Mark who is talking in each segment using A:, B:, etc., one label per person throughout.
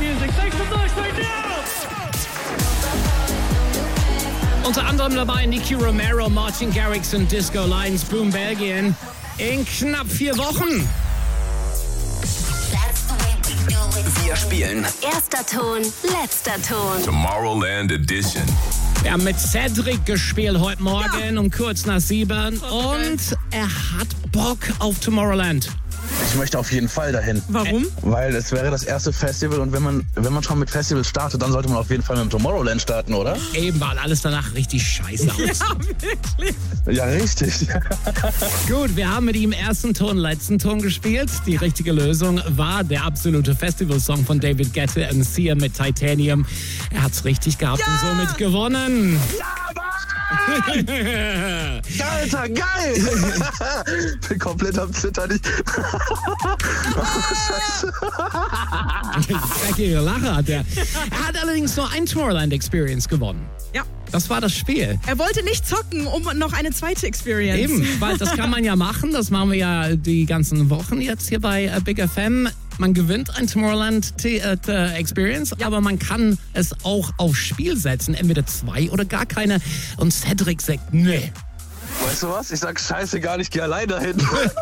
A: music. Make some noise right now! Unter anderem dabei Nicky Romero, Martin Garrix und Disco Lions, Boom Belgien. In knapp 4 Wochen.
B: Wir spielen
C: Erster Ton, letzter Ton.
D: Tomorrowland Edition.
A: Wir haben mit Cedric gespielt heute Morgen um kurz nach 7 und er hat Bock auf Tomorrowland.
E: Ich möchte auf jeden Fall dahin.
F: Warum?
E: Weil es wäre das erste Festival und wenn man schon mit Festivals startet, dann sollte man auf jeden Fall mit dem Tomorrowland starten, oder?
A: Eben war alles danach richtig scheiße aus.
F: Ja, wirklich.
E: Ja, richtig.
A: Gut, wir haben mit ihm ersten Ton, letzten Ton gespielt. Die richtige Lösung war der absolute Festivalsong von David Guetta und Sia mit Titanium. Er hat's richtig gehabt und somit gewonnen.
E: Alter, geil! Bin komplett am Zittern.
A: Dreckige Lache hat er. Er hat allerdings nur ein Tomorrowland-Experience gewonnen.
F: Ja.
A: Das war das Spiel.
F: Er wollte nicht zocken, um noch eine zweite Experience.
A: Eben, weil das kann man ja machen. Das machen wir ja die ganzen Wochen jetzt hier bei Big FM. Man gewinnt ein Tomorrowland Experience, aber man kann es auch aufs Spiel setzen. Entweder 2 oder gar keine. Und Cedric sagt, nee.
E: Weißt du was? Ich sag scheißegal, ich gehe allein dahin.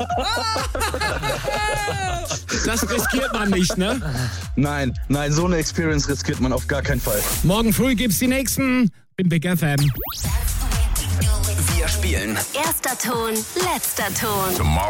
A: Das riskiert man nicht, ne?
E: Nein, so eine Experience riskiert man auf gar keinen Fall.
A: Morgen früh gibt's die nächsten. Bin Big FM.
B: Wir spielen
C: Erster Ton, letzter Ton.
D: Tomorrow